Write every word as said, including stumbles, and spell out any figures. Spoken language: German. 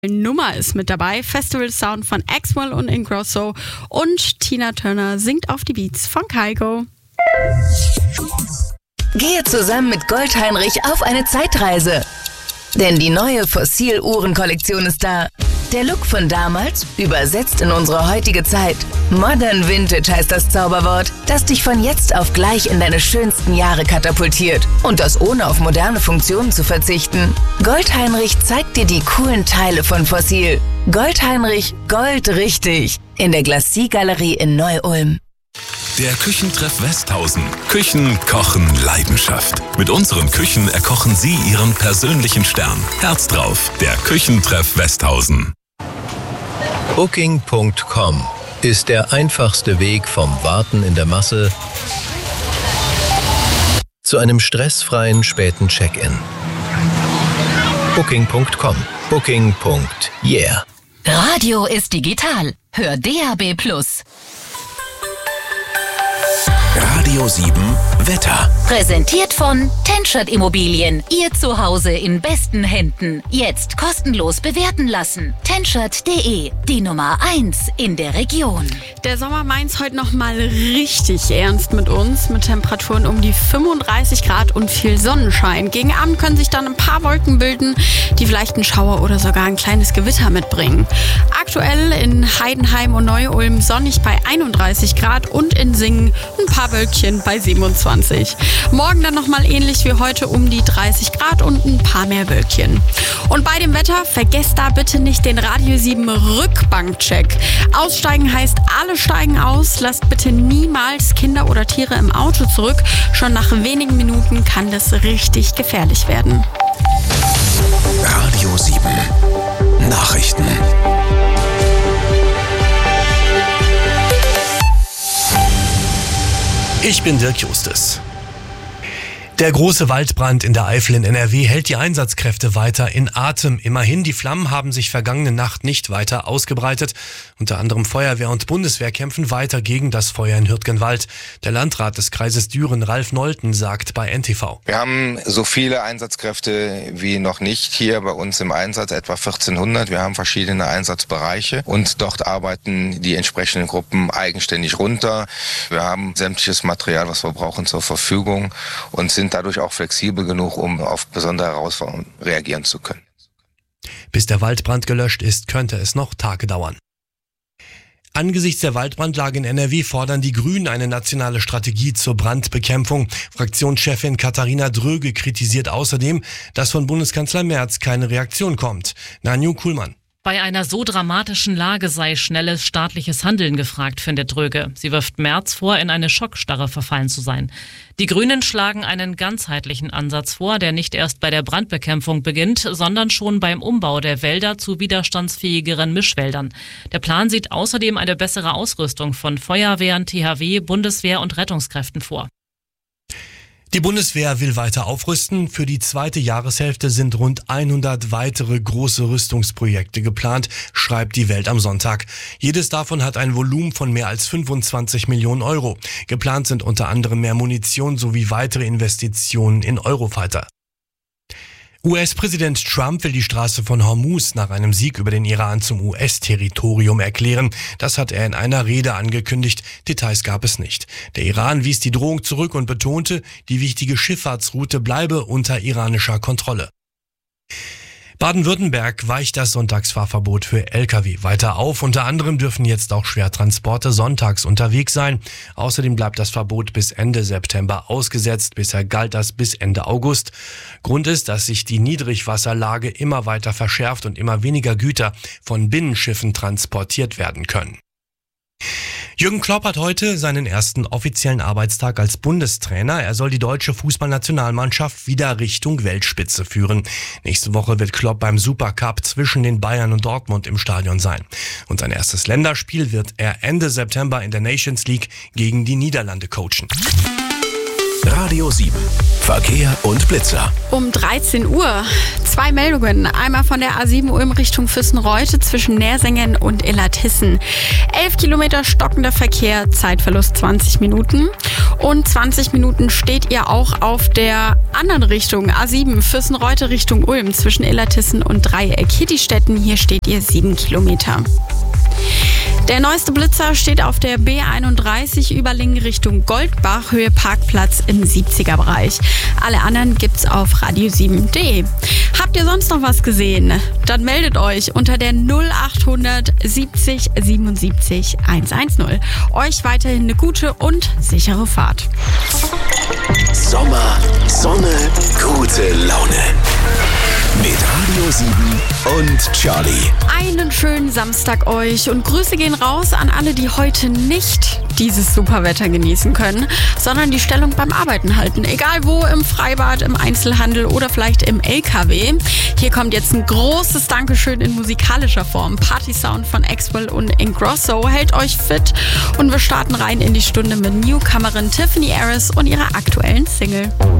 Nummer ist mit dabei, Festival Sound von Axwell und Ingrosso und Tina Turner singt auf die Beats von Kygo. Gehe zusammen mit Goldheinrich auf eine Zeitreise. Denn die neue Fossil-Uhren-Kollektion ist da. Der Look von damals, übersetzt in unsere heutige Zeit. Modern Vintage heißt das Zauberwort, das dich von jetzt auf gleich in deine schönsten Jahre katapultiert. Und das ohne auf moderne Funktionen zu verzichten. Goldheinrich zeigt dir die coolen Teile von Fossil. Goldheinrich, Gold richtig. In der Glacis-Galerie in Neu-Ulm. Der Küchentreff Westhausen. Küchen, Kochen, Leidenschaft. Mit unseren Küchen erkochen Sie Ihren persönlichen Stern. Herz drauf, der Küchentreff Westhausen. Booking Punkt com ist der einfachste Weg vom Warten in der Masse zu einem stressfreien späten Check-in. Booking Punkt com. Booking. Yeah. Radio ist digital. Hör D A B plus. Radio sieben Wetter. Präsentiert von Tenschert Immobilien. Ihr Zuhause in besten Händen. Jetzt kostenlos bewerten lassen. Tenschert Punkt de. Die Nummer eins in der Region. Der Sommer meint's heute noch mal richtig ernst mit uns. Mit Temperaturen um die fünfunddreißig Grad und viel Sonnenschein. Gegen Abend können sich dann ein paar Wolken bilden, die vielleicht einen Schauer oder sogar ein kleines Gewitter mitbringen. Aktuell in Heidenheim und Neu-Ulm sonnig bei einunddreißig Grad und in Singen ein paar Wölkchen bei siebenundzwanzig. Morgen dann nochmal ähnlich wie heute um die dreißig Grad und ein paar mehr Wölkchen. Und bei dem Wetter vergesst da bitte nicht den Radio sieben Rückbankcheck. Aussteigen heißt, alle steigen aus. Lasst bitte niemals Kinder oder Tiere im Auto zurück. Schon nach wenigen Minuten kann das richtig gefährlich werden. Radio sieben Nachrichten. Ich bin Dirk Justus. Der große Waldbrand in der Eifel in N R W hält die Einsatzkräfte weiter in Atem. Immerhin, die Flammen haben sich vergangene Nacht nicht weiter ausgebreitet. Unter anderem Feuerwehr und Bundeswehr kämpfen weiter gegen das Feuer in Hürtgenwald. Der Landrat des Kreises Düren, Ralf Nolten, sagt bei N T V. Wir haben so viele Einsatzkräfte wie noch nicht hier bei uns im Einsatz, etwa vierzehnhundert. Wir haben verschiedene Einsatzbereiche und dort arbeiten die entsprechenden Gruppen eigenständig runter. Wir haben sämtliches Material, was wir brauchen, zur Verfügung und sind dadurch auch flexibel genug, um auf besondere Herausforderungen reagieren zu können. Bis der Waldbrand gelöscht ist, könnte es noch Tage dauern. Angesichts der Waldbrandlage in N R W fordern die Grünen eine nationale Strategie zur Brandbekämpfung. Fraktionschefin Katharina Dröge kritisiert außerdem, dass von Bundeskanzler Merz keine Reaktion kommt. Nanju Kuhlmann. Bei einer so dramatischen Lage sei schnelles staatliches Handeln gefragt, findet Dröge. Sie wirft Merz vor, in eine Schockstarre verfallen zu sein. Die Grünen schlagen einen ganzheitlichen Ansatz vor, der nicht erst bei der Brandbekämpfung beginnt, sondern schon beim Umbau der Wälder zu widerstandsfähigeren Mischwäldern. Der Plan sieht außerdem eine bessere Ausrüstung von Feuerwehren, T H W, Bundeswehr und Rettungskräften vor. Die Bundeswehr will weiter aufrüsten. Für die zweite Jahreshälfte sind rund hundert weitere große Rüstungsprojekte geplant, schreibt die Welt am Sonntag. Jedes davon hat ein Volumen von mehr als fünfundzwanzig Millionen Euro. Geplant sind unter anderem mehr Munition sowie weitere Investitionen in Eurofighter. U S-Präsident Trump will die Straße von Hormuz nach einem Sieg über den Iran zum U S-Territorium erklären. Das hat er in einer Rede angekündigt. Details gab es nicht. Der Iran wies die Drohung zurück und betonte, die wichtige Schifffahrtsroute bleibe unter iranischer Kontrolle. Baden-Württemberg weicht das Sonntagsfahrverbot für L K W weiter auf. Unter anderem dürfen jetzt auch Schwertransporte sonntags unterwegs sein. Außerdem bleibt das Verbot bis Ende September ausgesetzt. Bisher galt das bis Ende August. Grund ist, dass sich die Niedrigwasserlage immer weiter verschärft und immer weniger Güter von Binnenschiffen transportiert werden können. Jürgen Klopp hat heute seinen ersten offiziellen Arbeitstag als Bundestrainer. Er soll die deutsche Fußballnationalmannschaft wieder Richtung Weltspitze führen. Nächste Woche wird Klopp beim Supercup zwischen den Bayern und Dortmund im Stadion sein. Und sein erstes Länderspiel wird er Ende September in der Nations League gegen die Niederlande coachen. Radio sieben. Verkehr und Blitzer. Um dreizehn Uhr. Zwei Meldungen. Einmal von der A sieben Ulm Richtung Füssen-Reute zwischen Nersengen und Illertissen. Elf Kilometer stockender Verkehr, Zeitverlust zwanzig Minuten. Und zwanzig Minuten steht ihr auch auf der anderen Richtung. A sieben Füssen-Reute Richtung Ulm zwischen Illertissen und Dreieck Hittistetten. Hier steht ihr sieben Kilometer. Der neueste Blitzer steht auf der B einunddreißig Überlingen Richtung Goldbach, Höhe Parkplatz im siebziger Bereich. Alle anderen gibt's auf radio sieben punkt de. Habt ihr sonst noch was gesehen? Dann meldet euch unter der null achthundert siebzig siebenundsiebzig hundertzehn. Euch weiterhin eine gute und sichere Fahrt. Sommer, Sonne, gute Laune. Mit Radio sieben und Charlie. Einen schönen Samstag euch und Grüße gehen raus an alle, die heute nicht dieses super Wetter genießen können, sondern die Stellung beim Arbeiten halten. Egal wo, im Freibad, im Einzelhandel oder vielleicht im L K W. Hier kommt jetzt ein großes Dankeschön in musikalischer Form. Party Sound von Axwell und Ingrosso hält euch fit und wir starten rein in die Stunde mit Newcomerin Tiffany Harris und ihrer aktuellen Single.